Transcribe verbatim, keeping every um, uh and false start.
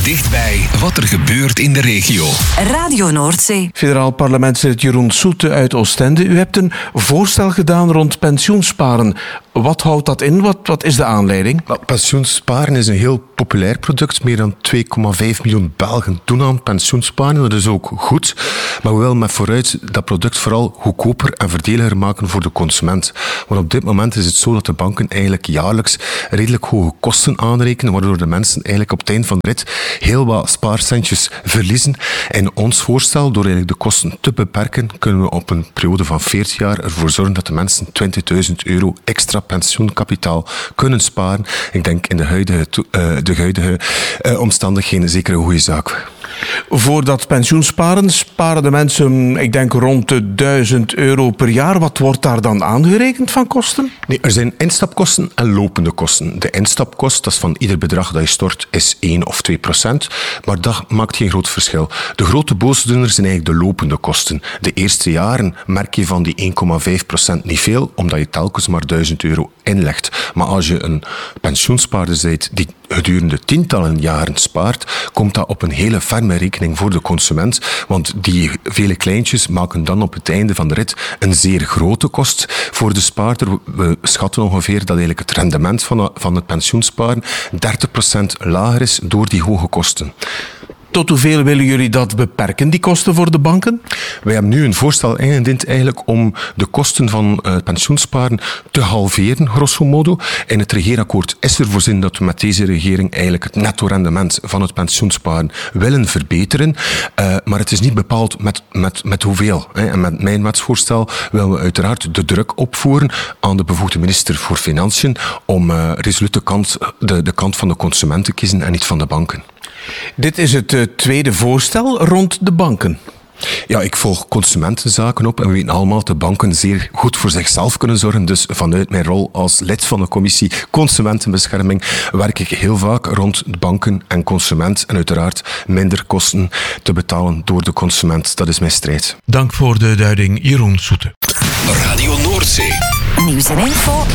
Dichtbij wat er gebeurt in de regio. Radio Noordzee. Federaal parlementslid Jeroen Soete uit Oostende. U hebt een voorstel gedaan rond pensioensparen. Wat houdt dat in? Wat, wat is de aanleiding? Nou, pensioensparen is een heel populair product. Meer dan twee komma vijf miljoen Belgen doen aan pensioensparen. Dat is ook goed. Maar we willen met vooruit dat product vooral goedkoper en voordeliger maken voor de consument. Want op dit moment is het zo dat de banken eigenlijk jaarlijks redelijk hoge kosten aanrekenen, waardoor de mensen eigenlijk op het eind van de rit heel wat spaarcentjes verliezen. En ons voorstel, door eigenlijk de kosten te beperken, kunnen we op een periode van veertig jaar ervoor zorgen dat de mensen twintigduizend euro extra pensioenkapitaal kunnen sparen. Ik denk in de huidige, uh, de huidige uh, omstandigheden zeker een goede zaak. Voor dat pensioensparen sparen de mensen, ik denk, rond de duizend euro per jaar. Wat wordt daar dan aangerekend van kosten? Nee, er zijn instapkosten en lopende kosten. De instapkost, dat is van ieder bedrag dat je stort, is één of twee procent. Maar dat maakt geen groot verschil. De grote boosdoeners zijn eigenlijk de lopende kosten. De eerste jaren merk je van die één komma vijf procent niet veel, omdat je telkens maar duizend euro inlegt. Maar als je een pensioenspaarder bent die gedurende tientallen jaren spaart, komt dat op een hele ferme rekening voor de consument. Want die vele kleintjes maken dan op het einde van de rit een zeer grote kost voor de spaarder. We schatten ongeveer dat eigenlijk het rendement van, van het pensioensparen dertig procent lager is door die hoge kosten. Tot hoeveel willen jullie dat beperken, die kosten voor de banken? Wij hebben nu een voorstel ingediend eigenlijk om de kosten van uh, pensioensparen te halveren, grosso modo. In het regeerakkoord is er voorzien dat we met deze regering eigenlijk het netto-rendement van het pensioensparen willen verbeteren. Uh, maar het is niet bepaald met, met, met hoeveel. Hè. En met mijn wetsvoorstel willen we uiteraard de druk opvoeren aan de bevoegde minister voor Financiën om uh, resoluut de kant, de, de kant van de consument te kiezen en niet van de banken. Dit is het uh, tweede voorstel rond de banken. Ja, ik volg consumentenzaken op en we weten allemaal dat de banken zeer goed voor zichzelf kunnen zorgen. Dus vanuit mijn rol als lid van de commissie Consumentenbescherming werk ik heel vaak rond de banken en consument en uiteraard minder kosten te betalen door de consument. Dat is mijn strijd. Dank voor de duiding, Jeroen Soete. Radio Noordzee. Nieuws en info